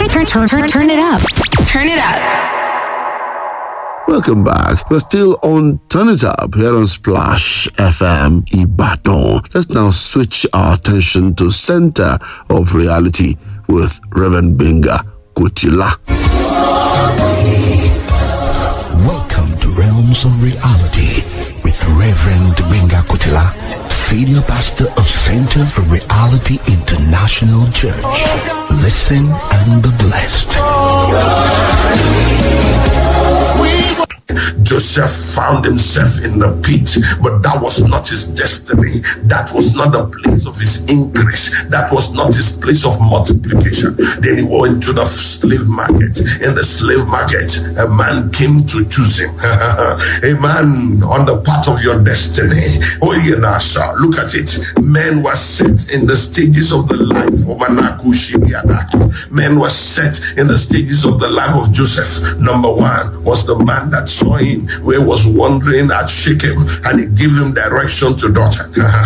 Turn it up. Turn it up. Welcome back. We're still on Turn It Up here on Splash FM Ibadan. Let's now switch our attention to Center of Reality with Reverend Benga Kutila. Welcome to Realms of Reality with Reverend Benga Kutila, Senior Pastor of Center for Reality International Church. Listen and be blessed. Joseph found himself in the pit, but that was not his destiny. That was not the place of his increase. That was not his place of multiplication. Then he went to the slave market. In the slave market, a man came to choose him. A man on the path of your destiny. Oh, Yenasha, look at it. Men were set in the stages of the life of men were set in the stages of the life of Joseph. Number one was the man that saw him where he was wandering at Shechem, and he gave him direction to Dothan.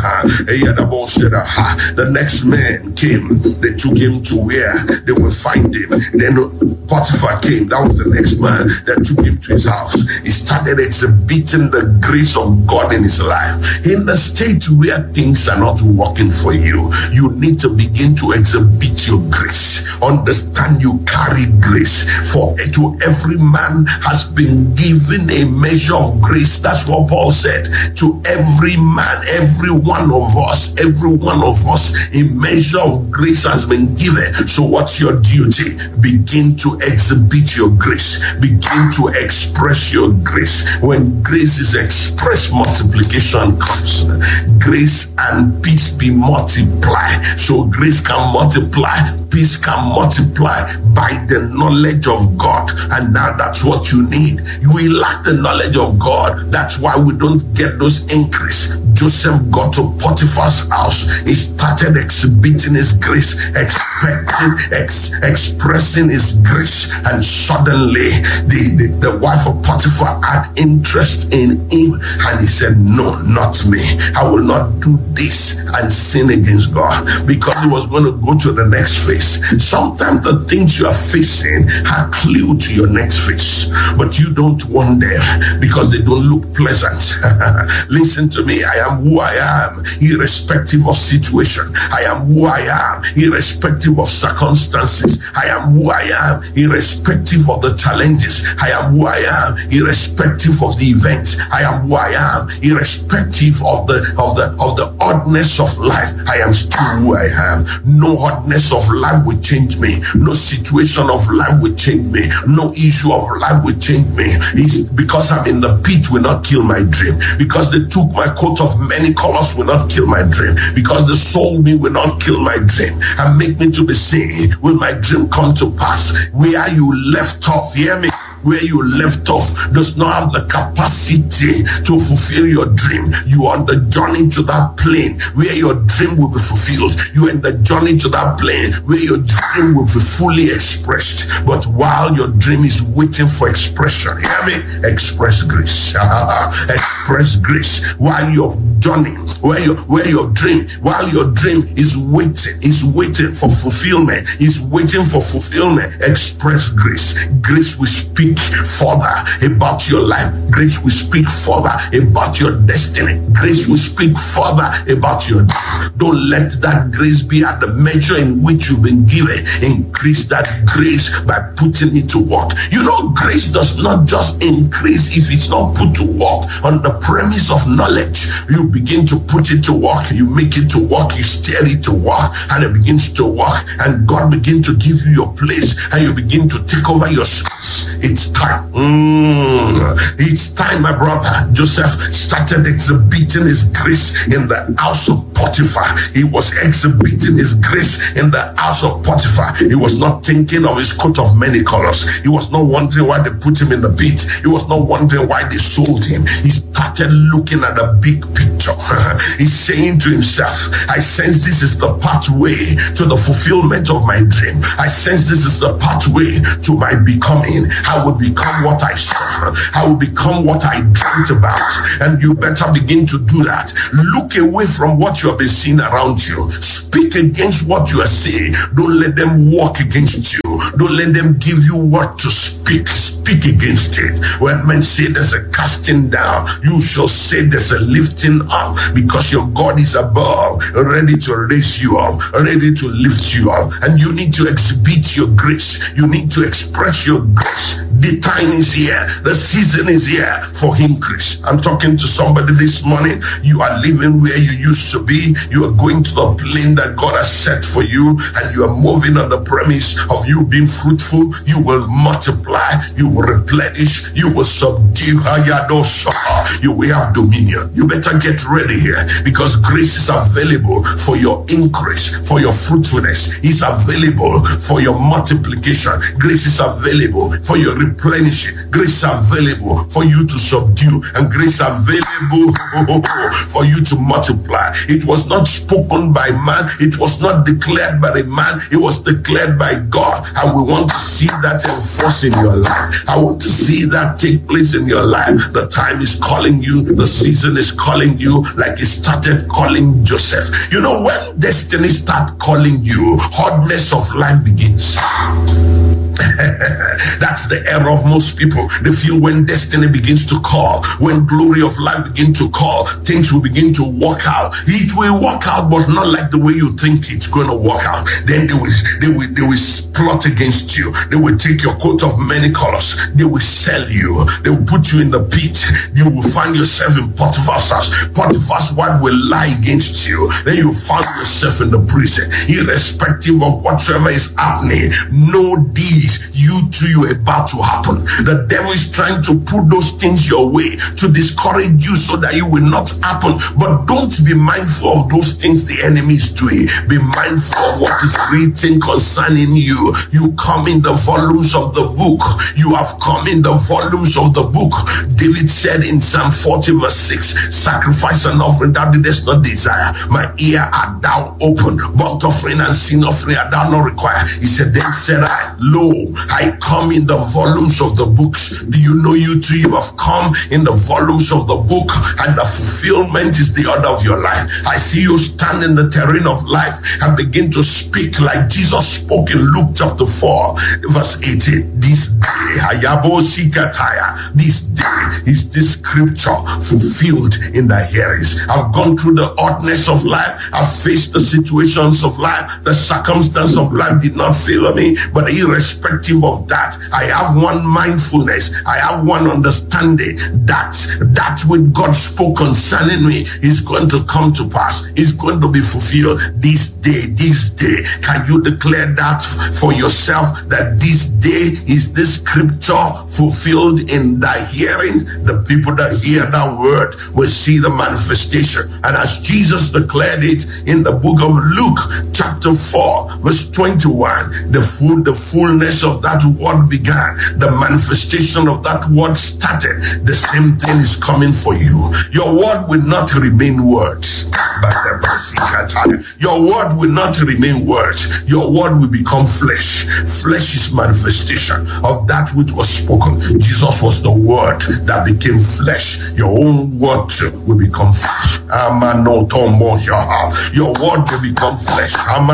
The next man came, they took him to where they will find him. Then Potiphar came, that was the next man that took him to his house. He started exhibiting the grace of God in his life. In the state where things are not working for you, you need to begin to exhibit your grace. Understand you carry grace, for to every man has been given a measure of grace. That's what Paul said. To every man, every one of us, a measure of grace has been given. So what's your duty? Begin to exhibit your grace. Begin to express your grace. When grace is expressed, multiplication comes. Grace and peace be multiplied. So grace can multiply, peace can multiply by the knowledge of God. And now that's what you need. We lack the knowledge of God. That's why we don't get those increase. Joseph got to Potiphar's house. He started exhibiting his grace, expressing his grace, and suddenly the wife of Potiphar had interest in him, and he said, no, not me. I will not do this and sin against God, because he was going to go to the next phase. Sometimes the things you are facing are clue to your next phase, but you don't want them because they don't look pleasant. Listen to me. I am who I am, irrespective of situation. I am who I am, irrespective of circumstances. I am who I am, irrespective of the challenges. I am who I am, irrespective of the events. I am who I am, irrespective of the oddness of life. I am still who I am. No oddness of life will change me. No situation of life will change me. No issue of life will change me. It's because I'm in the pit will not kill my dream. Because they took my coat of many colors will not kill my dream. Because they sold me will not kill my dream and make me to be seen. Will my dream come to pass? Where you left off, hear me, where you left off does not have the capacity to fulfill your dream. You are on the journey to that plane where your dream will be fulfilled. You are in the journey to that plane where your dream will be fully expressed. But while your dream is waiting for expression, hear me, express grace. Express grace while your journey, while your dream is waiting for fulfillment, express grace. Grace will speak further about your life. Grace will speak further about your destiny. Grace will speak further about your life. Don't let that grace be at the measure in which you've been given. Increase that grace by putting it to work. You know, grace does not just increase if it's not put to work. On the premise of knowledge, you begin to put it to work. You make it to work. You steer it to work, and it begins to work. And God begins to give you your place, and you begin to take over your space. It's time. It's time, my brother. Joseph started exhibiting his grace in the house of Potiphar. He was exhibiting his grace in the house of Potiphar. He was not thinking of his coat of many colors. He was not wondering why they put him in the pit. He was not wondering why they sold him. He started looking at the big picture. He's saying to himself, I sense this is the pathway to the fulfillment of my dream. I sense this is the pathway to my becoming. I will become what I saw. I will become what I dreamt about. And you better begin to do that. Look away from what you have been seeing around you. Speak against what you are seeing. Don't let them walk against you. Don't let them give you what to speak. Speak against it. When men say there's a casting down, you shall say there's a lifting up, because your God is above, ready to raise you up, ready to lift you up. And you need to exhibit your grace. You need to express your grace. The time is here. The season is here for increase. I'm talking to somebody this morning. You are living where you used to be. You are going to the plane that God has set for you, and you are moving on the premise of you being fruitful. You will multiply. You will replenish. You will subdue. You will have dominion. You better get ready here, because grace is available for your increase, for your fruitfulness. It's available for your multiplication. Grace is available for your replenishing. Grace available for you to subdue, and grace available for you to multiply. It was not spoken by man. It was not declared by the man. It was declared by God. And we want to see that enforced in your life. I want to see that take place in your life. The time is calling you. The season is calling you, like it started calling Joseph. You know, when destiny starts calling you, hardness of life begins. That's the error of most people. They feel when destiny begins to call, when glory of life begin to call, things will begin to work out. It will work out, but not like the way you think it's going to work out. Then they will plot against you. They will take your coat of many colors. They will sell you. They will put you in the pit. You will find yourself in Potiphar's house. Potiphar's wife will lie against you. Then you find yourself in the prison. Irrespective of whatsoever is happening, know these. You too, you're about to happen. The devil is trying to put those things your way to discourage you so that it will not happen. But don't be mindful of those things the enemy is doing. Be mindful of what is written concerning you. You come in the volumes of the book. You have come in the volumes of the book. David said in Psalm 40 verse 6, sacrifice and offering thou didst not desire. My ear art thou open. Burnt offering and sin offering art thou not require. He said, then said I, lo, I come in the volumes of the books. Do you know you too? You have come in the volumes of the book, and the fulfillment is the order of your life. I see you stand in the terrain of life and begin to speak like Jesus spoke in Luke chapter 4, verse 18. This day, this day is this scripture fulfilled in the hearings. I've gone through the hardness of life. I've faced the situations of life. The circumstance of life did not favor me, but irrespective of that, I have one mindfulness. I have one understanding that which God spoke concerning me is going to come to pass. Is going to be fulfilled this day. This day. Can you declare that for yourself, that this day is this scripture fulfilled in thy hearing? The people that hear that word will see the manifestation. And as Jesus declared it in the book of Luke chapter 4 verse 21, the fullness of that word began. The manifestation of that word started. The same thing is coming for you. Your word will not remain words. Your word will not remain words. Your word will become flesh. Flesh is manifestation of that which was spoken. Jesus was the word that became flesh. Your own word will become flesh. Your word will become flesh.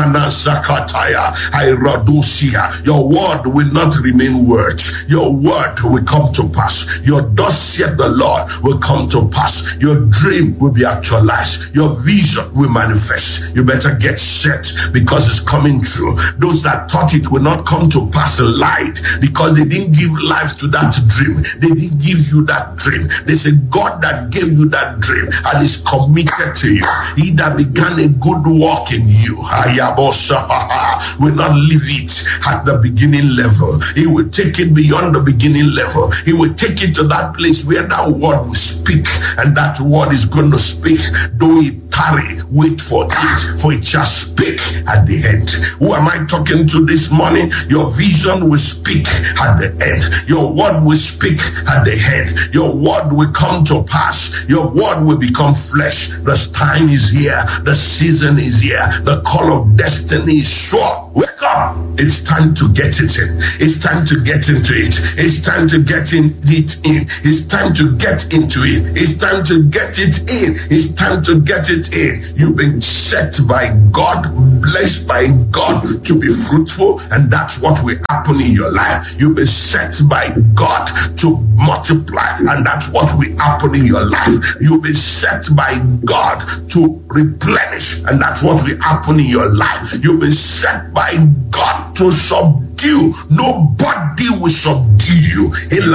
Your word will not remain words. Your word will come to pass. Your thus said the Lord will come to pass. Your dream will be actualized. Your vision will manifest. You better get set, because it's coming true. Those that thought it will not come to pass lied, because they didn't give life to that dream. They didn't give you that dream. They said God that gave you that dream and is committed to you. He that began a good work in you will not leave it at the beginning level. He will take it beyond the beginning level. He will take it to that place where that word will speak, and that word is going to speak. Though it tarry, wait for it, for it shall speak at the end. Who am I talking to this morning? Your vision will speak at the end. Your word will speak at the end. Your word will come to pass. Your word will become flesh. The time is here. The season is here. The call of destiny is sure. Wake up. It's time to get it in. It's time to get into it. It's time to get it in. It's time to get into it. It's time to get it in. It's time to get it in. You've been set by God, blessed by God to be fruitful, and that's what will happen in your life. You've been set by God to multiply, and that's what will happen in your life. You've been set by God to replenish, and that's what will happen in your life. You've been set by God to subdue. Nobody will subdue you.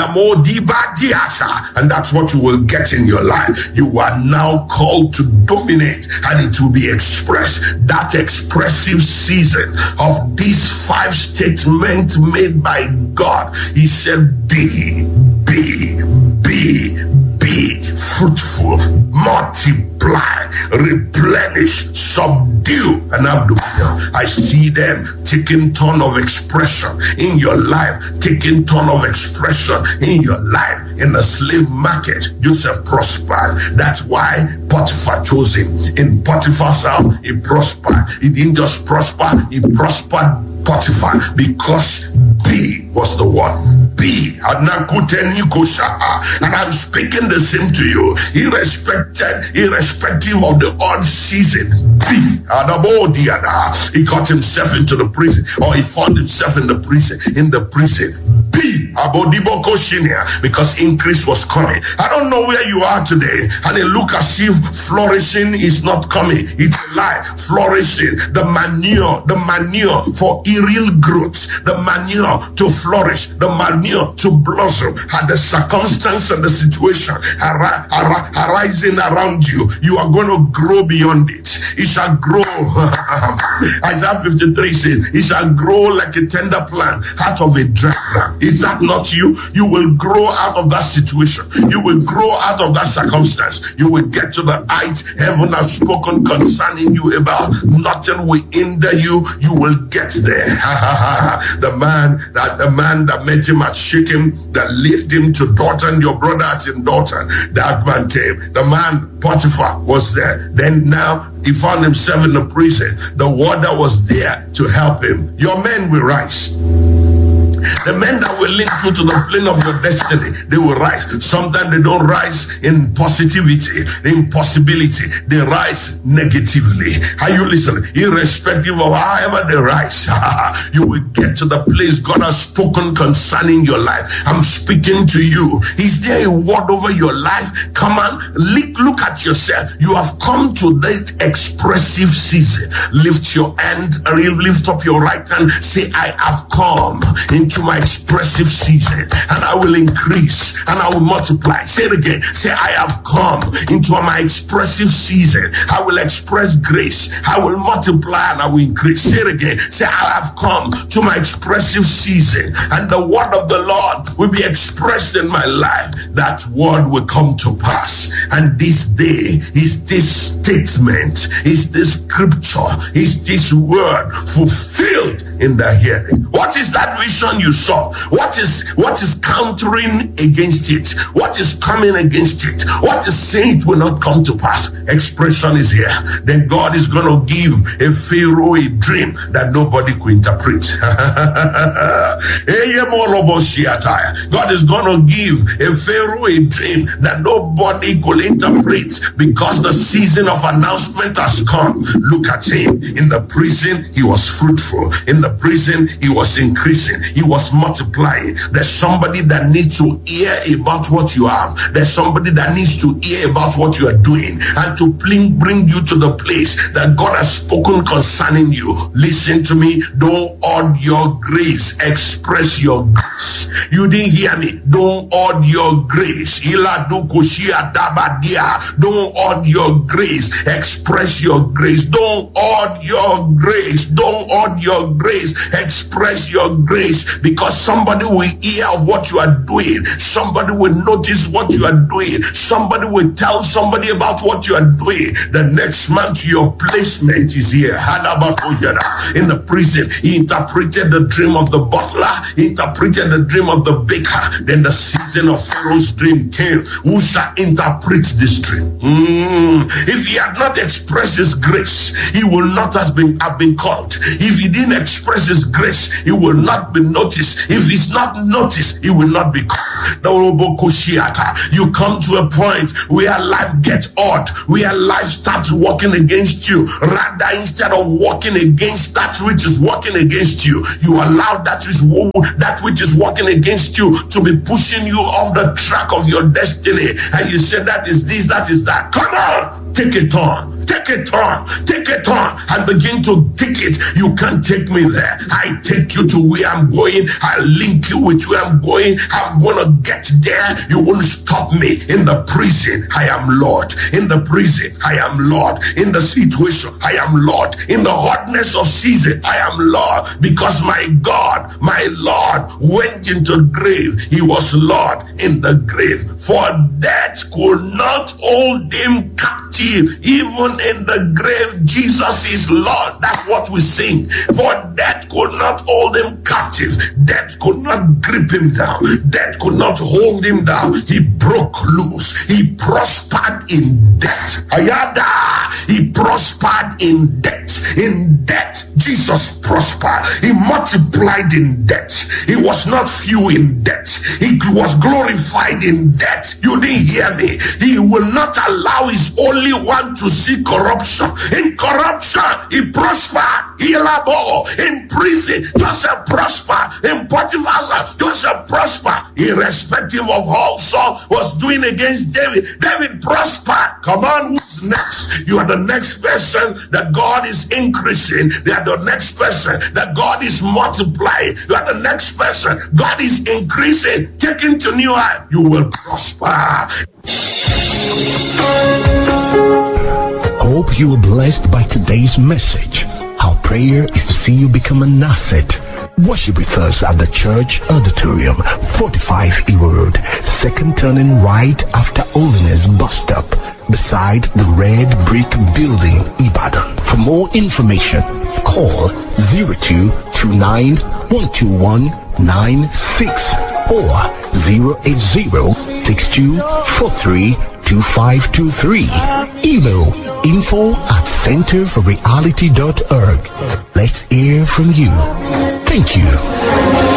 And that's what you will get in your life. You are now called to dominate, and it will be expressed. That expressive season of these 5 statements made by God, he said, be fruitful, multiply, replenish, subdue, and have dominion. I see them taking turn of expression in your life, taking turn of expression in your life. In the slave market, Joseph prospered. That's why Potiphar chose him. In Potiphar's house, he prospered. He didn't just prosper, he prospered Potiphar because B was the one. B. And I'm speaking the same to you, irrespective of the odd season. B. He got himself into the prison, or he found himself in the prison. B. Because increase was coming. I don't know where you are today, and it look as if flourishing is not coming. It's a lie. Flourishing, the manure for real growth, the manure to flourish, the manure to blossom, and the circumstance and the situation arising around you, you are going to grow beyond it. It shall grow. Isaiah 53 says, it shall grow like a tender plant out of a dry ground. Is that not you? You will grow out of that situation. You will grow out of that circumstance. You will get to the height heaven has spoken concerning you about. Nothing will hinder you. You will get there. The man that met him at Shechem, that led him to Dothan, your brother at in Dothan, that man came. The man Potiphar was there. Then now he found himself in the prison. The water was there to help him. Your men will rise. The men that will link you to the plane of your destiny, they will rise. Sometimes they don't rise in positivity, in possibility. They rise negatively. Are you listening? Irrespective of however they rise, you will get to the place God has spoken concerning your life. I'm speaking to you. Is there a word over your life? Come on, look at yourself. You have come to that expressive season. Lift your hand, lift up your right hand. Say, I have come into my expressive season, and I will increase and I will multiply. Say it again. Say, I have come into my expressive season. I will express grace. I will multiply and I will increase. Say it again. Say, I have come to my expressive season, and the word of the Lord will be expressed in my life. That word will come to pass. And this day is this statement, is this scripture, is this word fulfilled in the hearing. What is that vision you saw? What is countering against it? What is coming against it? What is saying it will not come to pass? Expression is here. Then God is going to give a Pharaoh a dream that nobody could interpret. God is going to give a Pharaoh a dream that nobody could interpret, because the season of announcement has come. Look at him. In the prison, he was fruitful. In the prison, he was increasing. He was multiplying. There's somebody that needs to hear about what you have. There's somebody that needs to hear about what you are doing, and to bring you to the place that God has spoken concerning you. Listen to me. Don't hoard your grace. Express your grace. You didn't hear me. Don't hoard your grace. Don't hoard your grace. Express your grace. Don't hoard your grace. Don't hoard your grace. Express your grace, because somebody will hear of what you are doing. Somebody will notice what you are doing. Somebody will tell somebody about what you are doing. The next month your placement is here. In the prison, he interpreted the dream of the butler. He interpreted the dream of of the baker. Then the season of Pharaoh's dream came. Who shall interpret this dream? If he had not expressed his grace, he will not have been called. If he didn't express his grace, he will not be noticed. If he's not noticed, he will not be called. You come to a point where life gets odd, where life starts working against you. Rather, instead of working against that which is working against you, you allow that which is working against you to be pushing you off the track of your destiny. And you say, that is this, that is that. Come on, take a turn. Take a turn and begin to take it. You can't take me there. I take you to where I'm going. I link you with where I'm going. I'm gonna get there. You won't stop me. In the prison, I am Lord. In the prison, I am Lord. In the situation, I am Lord. In the hardness of season, I am Lord. Because my God, my Lord, went into the grave. He was Lord in the grave. For death could not hold him captive. Even in the grave, Jesus is Lord. That's what we sing. For death could not hold him captive. Death could not grip him down. Death could not hold him down. He broke loose. He prospered in death. Ayada. He prospered in death. In death, Jesus prospered. He multiplied in death. He was not few in death. He was glorified in death. You didn't hear me. He will not allow his only one to see corruption. In corruption, he prospered. He labored. In prison, Joseph prospered. In Potiphar's house, Joseph prospered. Irrespective of how Saul was doing against David, David prospered. Come on, who's next? You are the next person that God is increasing. You are the next person that God is multiplying. You are the next person God is increasing, taking to new height. You will prosper. Hope you were blessed by today's message. Our prayer is to see you become an asset. Worship with us at the church auditorium, 45 Iwo Road, second turning right after Holiness bus stop, beside the red brick building, Ibadan. For more information, call 0229-121-96 or 080-6243-2523. Email info@centerforreality.org. Let's hear from you. Thank you.